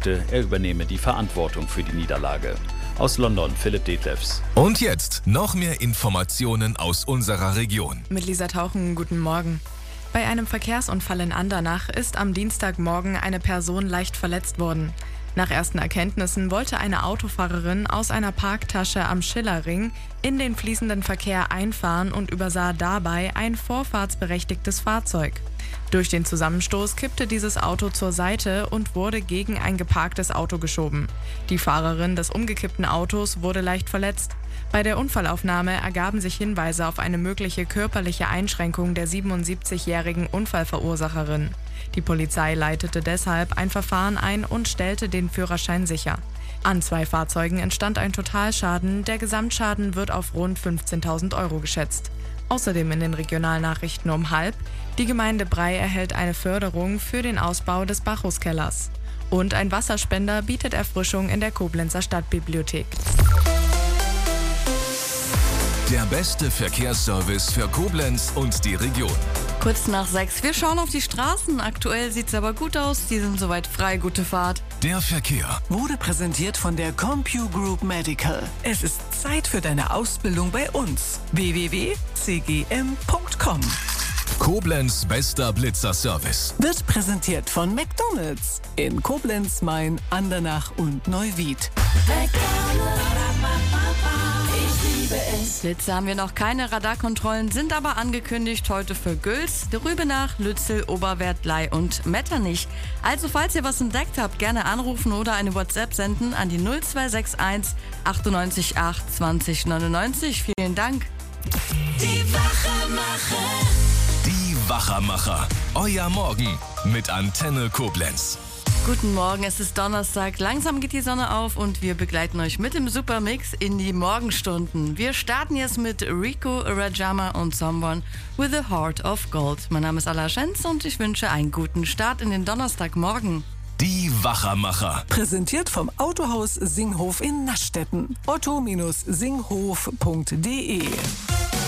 sagte, er übernehme die Verantwortung für die Niederlage. Aus London, Philipp Detlefs. Und jetzt noch mehr Informationen aus unserer Region. Mit Lisa Tauchen, guten Morgen. Bei einem Verkehrsunfall in Andernach ist am Dienstagmorgen eine Person leicht verletzt worden. Nach ersten Erkenntnissen wollte eine Autofahrerin aus einer Parktasche am Schillerring in den fließenden Verkehr einfahren und übersah dabei ein vorfahrtsberechtigtes Fahrzeug. Durch den Zusammenstoß kippte dieses Auto zur Seite und wurde gegen ein geparktes Auto geschoben. Die Fahrerin des umgekippten Autos wurde leicht verletzt. Bei der Unfallaufnahme ergaben sich Hinweise auf eine mögliche körperliche Einschränkung der 77-jährigen Unfallverursacherin. Die Polizei leitete deshalb ein Verfahren ein und stellte den Führerschein sicher. An 2 Fahrzeugen entstand ein Totalschaden, der Gesamtschaden wird auf rund 15.000 Euro geschätzt. Außerdem in den Regionalnachrichten um 12:30: Die Gemeinde Brey erhält eine Förderung für den Ausbau des Bacchuskellers. Und ein Wasserspender bietet Erfrischung in der Koblenzer Stadtbibliothek. Der beste Verkehrsservice für Koblenz und die Region. Kurz nach 6. Wir schauen auf die Straßen. Aktuell sieht's aber gut aus. Die sind soweit frei. Gute Fahrt. Der Verkehr wurde präsentiert von der CompuGroup Medical. Es ist Zeit für deine Ausbildung bei uns. www.cgm.com. Koblenz bester Blitzerservice. Wird präsentiert von McDonald's in Koblenz, Main, Andernach und Neuwied. Blitze haben wir noch keine, Radarkontrollen sind aber angekündigt heute für Güls, Rübenach, Lützel, Oberwerth, Ley und Metternich. Also falls ihr was entdeckt habt, gerne anrufen oder eine WhatsApp senden an die 0261 98 8 20 99. Vielen Dank. Die Wachermacher. Die Wachermacher. Euer Morgen mit Antenne Koblenz. Guten Morgen, es ist Donnerstag, langsam geht die Sonne auf und wir begleiten euch mit dem Supermix in die Morgenstunden. Wir starten jetzt mit Rico Rajama und Someone with a Heart of Gold. Mein Name ist Ala Schenz und ich wünsche einen guten Start in den Donnerstagmorgen. Die Wachermacher. Präsentiert vom Autohaus Singhof in Naschdetten. otto-singhof.de